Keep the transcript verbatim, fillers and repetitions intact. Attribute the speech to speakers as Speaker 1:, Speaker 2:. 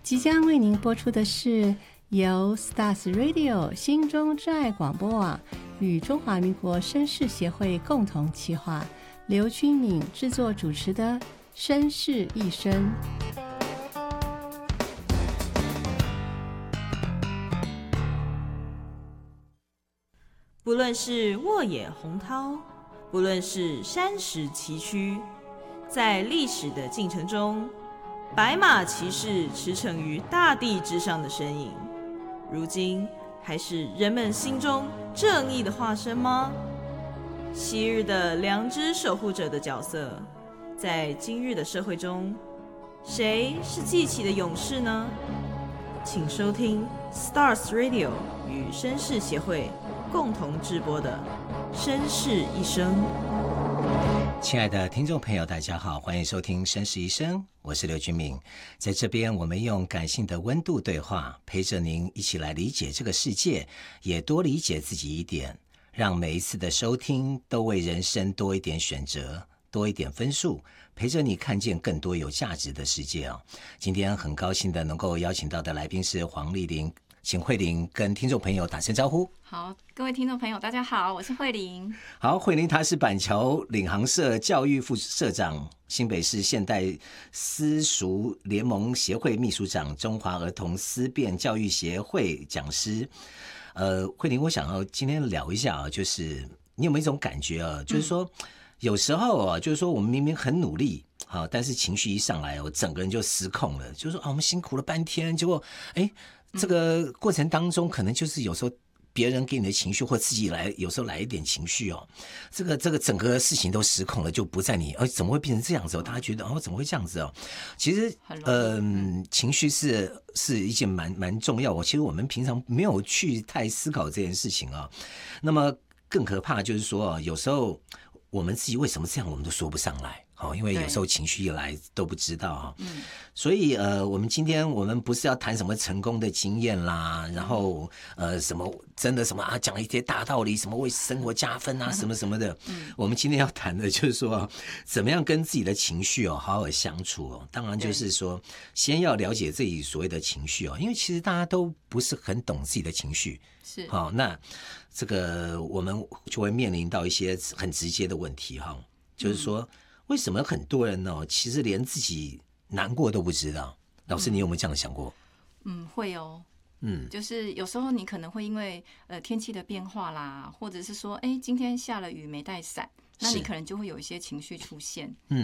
Speaker 1: 即将为您播出的是由 Stars Radio 心中之爱广播网与中华民国绅士协会共同企划，刘君敏制作主持的《绅士一生》。
Speaker 2: 不论是沃野洪涛，不论是山石崎岖，在历史的进程中，白马骑士驰骋于大地之上的身影，如今还是人们心中正义的化身吗？昔日的良知守护者的角色，在今日的社会中，谁是记起的勇士呢？请收听 Stars Radio 与绅士协会共同制播的《绅士一生》。
Speaker 3: 亲爱的听众朋友，大家好，欢迎收听《绅士一生》，我是刘君敏。在这边，我们用感性的温度对话，陪着您一起来理解这个世界，也多理解自己一点，让每一次的收听都为人生多一点选择，多一点分数，陪着你看见更多有价值的世界哦。今天很高兴的能够邀请到的来宾是黄丽玲，请慧玲跟听众朋友打声招呼。
Speaker 4: 好，各位听众朋友大家好，我是慧玲。
Speaker 3: 好，慧玲她是板桥领航社教育副社长，新北市现代私塾联盟协会秘书长，中华儿童思辨教育协会讲师。呃，慧玲，我想要今天聊一下啊，就是你有没有一种感觉啊，就是说、嗯、有时候啊，就是说我们明明很努力啊，但是情绪一上来，我整个人就失控了，就是说啊，我们辛苦了半天，结果哎，这个过程当中可能就是有时候别人给你的情绪，或自己来，有时候来一点情绪哦，这个这个整个事情都失控了，就不在你，哎，怎么会变成这样子哦？大家觉得哦，怎么会这样子哦？其实，嗯、呃，情绪是是一件蛮蛮重要。我其实我们平常没有去太思考这件事情啊、哦。那么更可怕就是说，有时候我们自己为什么这样，我们都说不上来。哦，因为有时候情绪一来都不知道啊、嗯，所以呃，我们今天我们不是要谈什么成功的经验啦，然后呃什么真的什么啊，讲一些大道理，什么为生活加分啊，什么什么的。嗯、我们今天要谈的就是说，怎么样跟自己的情绪哦好好相处哦。当然就是说，先要了解自己所谓的情绪哦，因为其实大家都不是很懂自己的情绪。
Speaker 4: 是，
Speaker 3: 好、哦，那这个我们就会面临到一些很直接的问题哈、哦，就是说。嗯，为什么很多人呢？其实连自己难过都不知道。老师，你有没有这样想过？
Speaker 4: 嗯，会哦。
Speaker 3: 嗯，
Speaker 4: 就是有时候你可能会因为呃天气的变化啦，或者是说，哎，今天下了雨没带伞，那你可能就会有一些情绪出现。
Speaker 3: 嗯，